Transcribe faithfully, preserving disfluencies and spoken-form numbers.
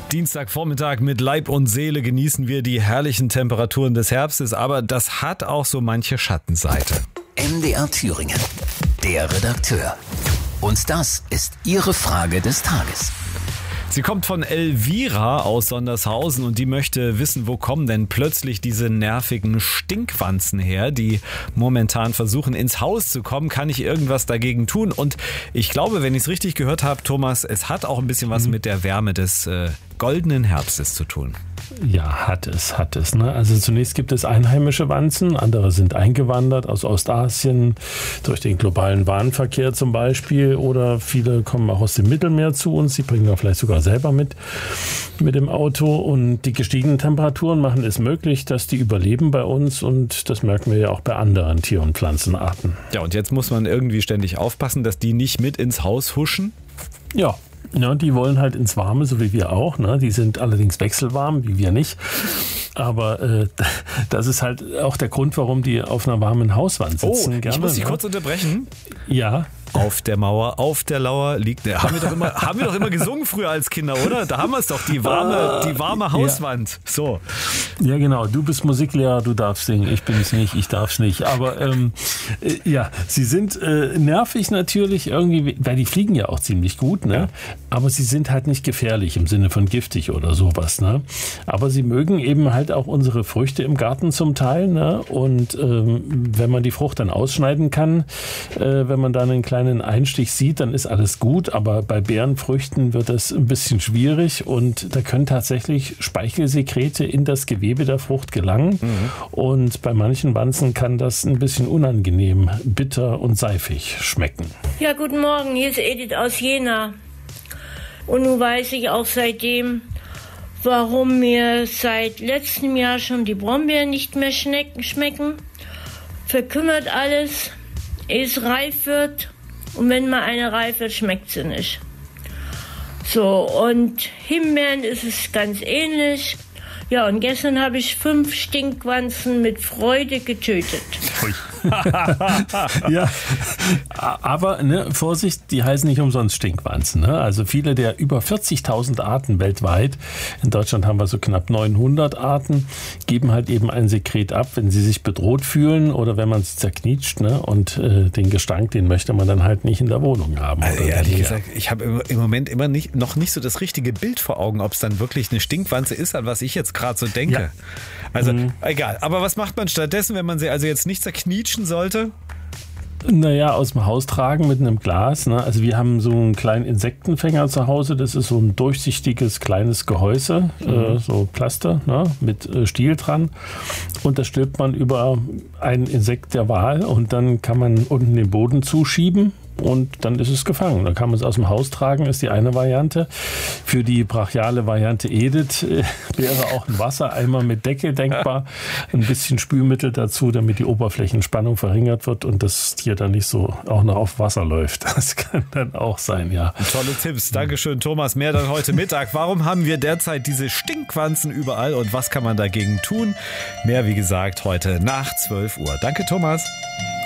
Dienstagvormittag mit Leib und Seele genießen wir die herrlichen Temperaturen des Herbstes, aber das hat auch so manche Schattenseite. M D R Thüringen, der Redakteur. Und das ist Ihre Frage des Tages. Sie kommt von Elvira aus Sondershausen und die möchte wissen, wo kommen denn plötzlich diese nervigen Stinkwanzen her, die momentan versuchen ins Haus zu kommen. Kann ich irgendwas dagegen tun? Und ich glaube, wenn ich es richtig gehört habe, Thomas, es hat auch ein bisschen was mit der Wärme des äh, goldenen Herbstes zu tun. Ja, hat es, hat es. Ne? Also zunächst gibt es einheimische Wanzen, andere sind eingewandert aus Ostasien durch den globalen Warenverkehr zum Beispiel, oder viele kommen auch aus dem Mittelmeer zu uns, sie bringen wir vielleicht sogar selber mit mit dem Auto, und die gestiegenen Temperaturen machen es möglich, dass die überleben bei uns, und das merken wir ja auch bei anderen Tier- und Pflanzenarten. Ja, und jetzt muss man irgendwie ständig aufpassen, dass die nicht mit ins Haus huschen. Ja. Ja, die wollen halt ins Warme, so wie wir auch. Ne? Die sind allerdings wechselwarm, wie wir nicht. Aber äh, das ist halt auch der Grund, warum die auf einer warmen Hauswand sitzen. Oh, gerne, ich muss dich ne? kurz unterbrechen. Ja. Auf der Mauer, auf der Lauer liegt der. Haben wir doch immer, haben wir doch immer gesungen früher als Kinder, oder? Da haben wir es doch, die warme, die warme Hauswand. So. Ja, genau. Du bist Musiklehrer, du darfst singen. Ich bin es nicht, ich darf es nicht. Aber ähm, äh, ja, sie sind äh, nervig natürlich irgendwie, weil die fliegen ja auch ziemlich gut, ne? Ja. Aber sie sind halt nicht gefährlich im Sinne von giftig oder sowas, ne? Aber sie mögen eben halt auch unsere Früchte im Garten zum Teil, ne? Und ähm, wenn man die Frucht dann ausschneiden kann, äh, wenn man da einen kleinen Einstich sieht, dann ist alles gut, aber bei Beerenfrüchten wird das ein bisschen schwierig, und da können tatsächlich Speichelsekrete in das Gewebe der Frucht gelangen, mhm. und bei manchen Wanzen kann das ein bisschen unangenehm, bitter und seifig schmecken. Ja, guten Morgen, hier ist Edith aus Jena, und nun weiß ich auch seitdem, warum mir seit letztem Jahr schon die Brombeeren nicht mehr schmecken. Verkümmert alles, ehe es reif wird. Und wenn mal eine reif wird, schmeckt sie nicht. So, und Himbeeren ist es ganz ähnlich. Ja, und gestern habe ich fünf Stinkwanzen mit Freude getötet. Ja, aber ne, Vorsicht, die heißen nicht umsonst Stinkwanzen. Ne? Also viele der über vierzigtausend Arten weltweit, in Deutschland haben wir so knapp neunhundert Arten, geben halt eben ein Sekret ab, wenn sie sich bedroht fühlen oder wenn man sie zerknietscht. Ne? Und äh, den Gestank, den möchte man dann halt nicht in der Wohnung haben. Also oder ehrlich gesagt, ich habe im Moment immer nicht, noch nicht so das richtige Bild vor Augen, ob es dann wirklich eine Stinkwanze ist, an was ich jetzt gerade so denke. Ja. Also mhm. egal. Aber was macht man stattdessen, wenn man sie also jetzt nicht zerknietschen sollte? Naja, aus dem Haus tragen mit einem Glas. Ne? Also wir haben so einen kleinen Insektenfänger zu Hause. Das ist so ein durchsichtiges kleines Gehäuse, mhm. äh, so Plaster, ne? mit äh, Stiel dran. Und das stülpt man über ein Insekt der Wahl, und dann kann man unten den Boden zuschieben. Und dann ist es gefangen. Dann kann man es aus dem Haus tragen, ist die eine Variante. Für die brachiale Variante Edith äh, wäre auch ein Wassereimer mit Deckel denkbar. Ein bisschen Spülmittel dazu, damit die Oberflächenspannung verringert wird und das Tier dann nicht so auch noch auf Wasser läuft. Das kann dann auch sein, ja. Tolle Tipps. Dankeschön, Thomas. Mehr dann heute Mittag. Warum haben wir derzeit diese Stinkwanzen überall und was kann man dagegen tun? Mehr, wie gesagt, heute nach zwölf Uhr. Danke, Thomas.